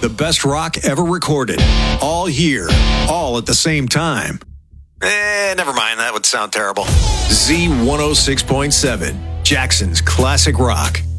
The best rock ever recorded. All here. All at the same time. Never mind. That would sound terrible. Z106.7. Jackson's Classic Rock.